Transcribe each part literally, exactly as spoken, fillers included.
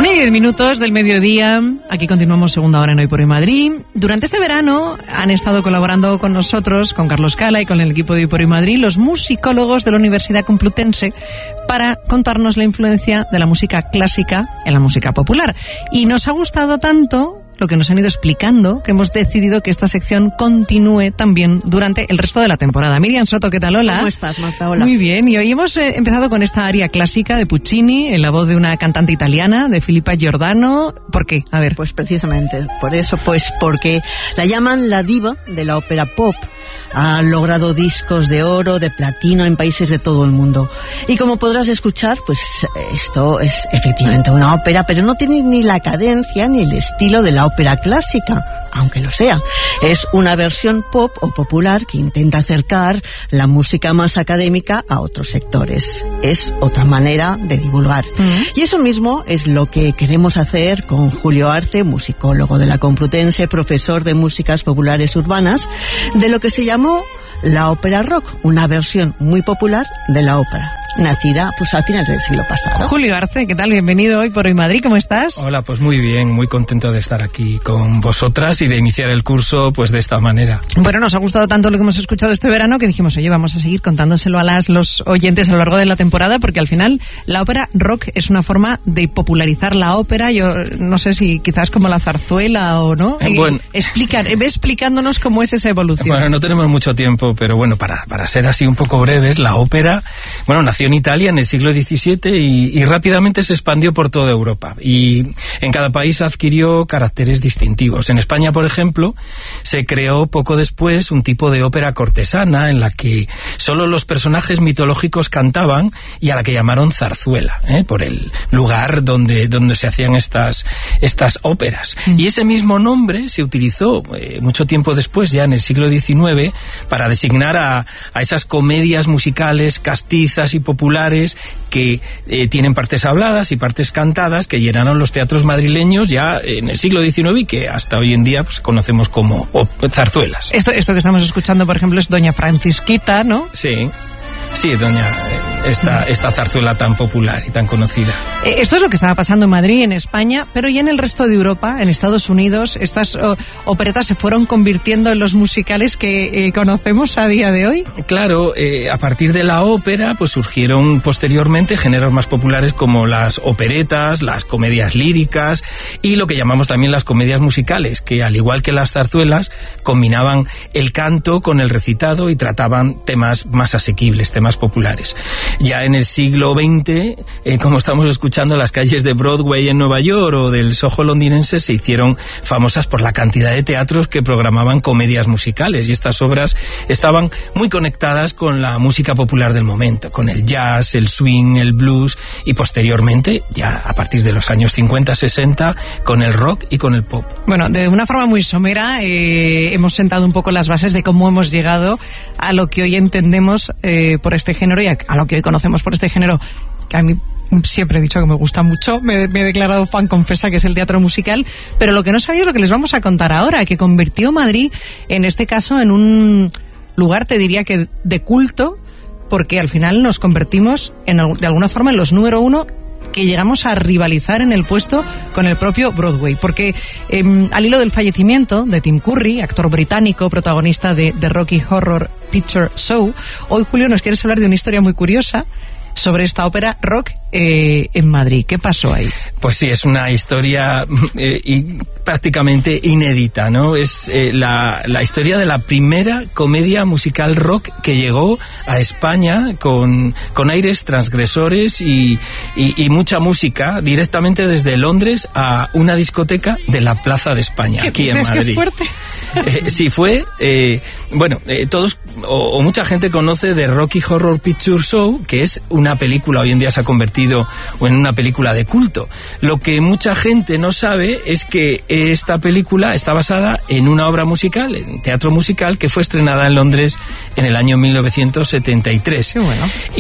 Una y diez minutos del mediodía, aquí continuamos segunda hora en Hoy por Hoy Madrid. Durante este verano han estado colaborando con nosotros, con Carlos Cala y con el equipo de Hoy por Hoy Madrid, los musicólogos de la Universidad Complutense para contarnos la influencia de la música clásica en la música popular. Y nos ha gustado tanto lo que nos han ido explicando, que hemos decidido que esta sección continúe también durante el resto de la temporada. Miriam Soto, ¿qué tal? Hola. ¿Cómo estás, Marta? Hola. Muy bien, y hoy hemos eh, empezado con esta aria clásica de Puccini, en la voz de una cantante italiana, de Filippa Giordano. ¿Por qué? A ver. Pues precisamente, por eso, pues porque la llaman la diva de la ópera pop. Ha logrado discos de oro, de platino en países de todo el mundo. Y como podrás escuchar, pues esto es efectivamente una ópera, pero no tiene ni la cadencia ni el estilo de la ópera clásica, aunque lo sea. Es una versión pop o popular que intenta acercar la música más académica a otros sectores. Es otra manera de divulgar. Mm. Y eso mismo es lo que queremos hacer con Julio Arce, musicólogo de la Complutense, profesor de músicas populares urbanas, de lo que se llamó la ópera rock, una versión muy popular de la ópera, nacida pues a finales del siglo pasado. Julio Arce, ¿qué tal? Bienvenido Hoy por Hoy Madrid, ¿cómo estás? Hola, pues muy bien, muy contento de estar aquí con vosotras y de iniciar el curso pues de esta manera. Bueno, nos ha gustado tanto lo que hemos escuchado este verano que dijimos, oye, vamos a seguir contándoselo a las, los oyentes a lo largo de la temporada, porque al final la ópera rock es una forma de popularizar la ópera. Yo no sé si quizás como la zarzuela o no. Bueno, Explica, ve explicándonos cómo es esa evolución. Bueno, no tenemos mucho tiempo, pero bueno, para, para ser así un poco breves, la ópera, bueno, nació en Italia en el siglo diecisiete y, y rápidamente se expandió por toda Europa. Y en cada país adquirió caracteres distintivos. En España, por ejemplo, se creó poco después un tipo de ópera cortesana en la que solo los personajes mitológicos cantaban y a la que llamaron zarzuela, ¿eh? por el lugar donde, donde se hacían estas, estas óperas. Mm. Y ese mismo nombre se utilizó eh, mucho tiempo después, ya en el siglo diecinueve, para designar a, a esas comedias musicales castizas y populares que eh, tienen partes habladas y partes cantadas que llenaron los teatros madrileños ya en el siglo diecinueve y que hasta hoy en día pues, conocemos como o, zarzuelas. Esto, esto que estamos escuchando, por ejemplo, es Doña Francisquita, ¿no? Sí. Sí, doña, esta, esta zarzuela tan popular y tan conocida. Esto es lo que estaba pasando en Madrid, en España, pero ya en el resto de Europa, en Estados Unidos, estas oh, operetas se fueron convirtiendo en los musicales que eh, conocemos a día de hoy. Claro, eh, a partir de la ópera, pues surgieron posteriormente géneros más populares como las operetas, las comedias líricas y lo que llamamos también las comedias musicales, que al igual que las zarzuelas, combinaban el canto con el recitado y trataban temas más asequibles, temas populares. Ya en el siglo veinte, eh, como estamos escuchando, las calles de Broadway en Nueva York o del Soho londinense se hicieron famosas por la cantidad de teatros que programaban comedias musicales y estas obras estaban muy conectadas con la música popular del momento, con el jazz, el swing, el blues y posteriormente, ya a partir de los años cincuenta, sesenta, con el rock y con el pop. Bueno, de una forma muy somera eh, hemos sentado un poco las bases de cómo hemos llegado a lo que hoy entendemos eh, por este género y a, a lo que hoy conocemos por este género, que a mí siempre he dicho que me gusta mucho, me, me he declarado fan confesa, que es el teatro musical, pero lo que no sabía es lo que les vamos a contar ahora, que convirtió Madrid, en este caso, en un lugar, te diría que de culto, porque al final nos convertimos en, de alguna forma en los número uno, que llegamos a rivalizar en el puesto con el propio Broadway, porque eh, al hilo del fallecimiento de Tim Curry, actor británico, protagonista de The Rocky Horror Picture Show, hoy, Julio, nos quieres hablar de una historia muy curiosa sobre esta ópera rock eh, en Madrid. ¿Qué pasó ahí? Pues sí, es una historia eh, y prácticamente inédita, ¿no? Es eh, la, la historia de la primera comedia musical rock que llegó a España con, con aires transgresores y, y, y mucha música directamente desde Londres a una discoteca de la Plaza de España, aquí en Madrid. ¡Qué fuerte! Eh, sí, fue... Eh, bueno, eh, todos o, o mucha gente conoce The Rocky Horror Picture Show, que es una película, hoy en día se ha convertido en una película de culto. Lo que mucha gente no sabe es que esta película está basada en una obra musical, en teatro musical, que fue estrenada en Londres en el año mil novecientos setenta y tres. Qué bueno. Y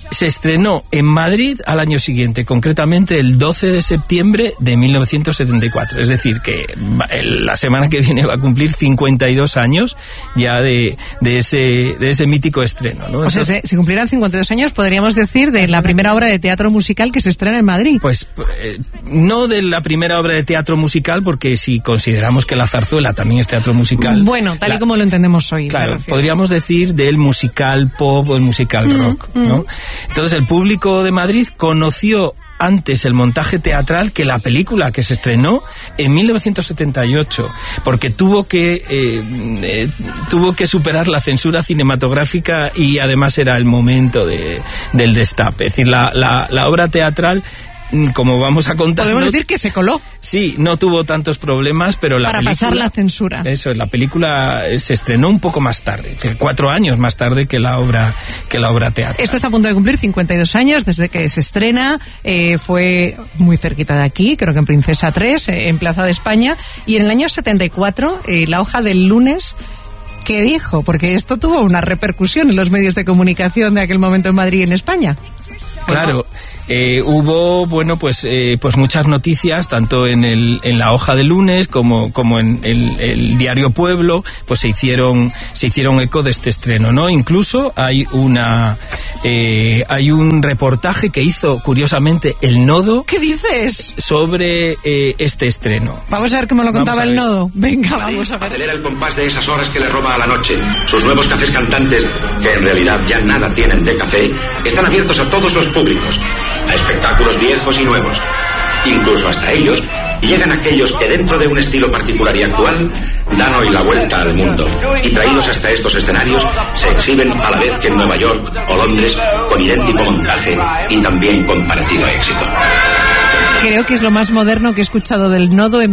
se estrenó en Madrid al año siguiente, concretamente el doce de septiembre de mil novecientos setenta y cuatro. Es decir, que la semana que viene va a cumplir cincuenta y dos años ya de, de, ese, de ese mítico estreno, ¿no? O Entonces, sea, se, si cumplieran cincuenta y dos años, podríamos decir de la primera obra de teatro musical que se estrena en Madrid. Pues eh, no de la primera obra de teatro musical, porque si consideramos que la zarzuela también es teatro musical... Bueno, tal la, y como lo entendemos hoy. Claro, podríamos decir del musical pop o el musical mm, rock, ¿no? Mm. Entonces el público de Madrid conoció antes el montaje teatral que la película, que se estrenó en mil novecientos setenta y ocho, porque tuvo que eh, eh, tuvo que superar la censura cinematográfica y además era el momento de, del destape. Es decir, la, la, la obra teatral, como vamos a contar... Podemos no, decir que se coló. Sí, no tuvo tantos problemas, pero la Para película... pasar la censura. Eso, la película se estrenó un poco más tarde, cuatro años más tarde que la obra que la obra teatral. Esto está a punto de cumplir cincuenta y dos años desde que se estrena, eh, fue muy cerquita de aquí, creo que en Princesa tres, eh, en Plaza de España, y en el año setenta y cuatro, eh, La Hoja del Lunes... ¿Qué dijo? Porque esto tuvo una repercusión en los medios de comunicación de aquel momento en Madrid y en España. Claro, eh, hubo, bueno, pues eh, pues muchas noticias, tanto en el en la Hoja del Lunes como como en el, el diario Pueblo, pues se hicieron se hicieron eco de este estreno, ¿no? Incluso hay una eh, hay un reportaje que hizo curiosamente El Nodo. ¿Qué dices? Sobre eh, este estreno. Vamos a ver cómo lo contaba El Nodo. Venga, vamos a ver. Acelera el compás de esas horas que le roba a la noche. Sus nuevos cafés cantantes, que en realidad ya nada tienen de café, están abiertos a todos los públicos, a espectáculos viejos y nuevos. Incluso hasta ellos llegan aquellos que dentro de un estilo particular y actual dan hoy la vuelta al mundo y traídos hasta estos escenarios se exhiben a la vez que en Nueva York o Londres con idéntico montaje y también con parecido éxito. Creo que es lo más moderno que he escuchado del Nodo en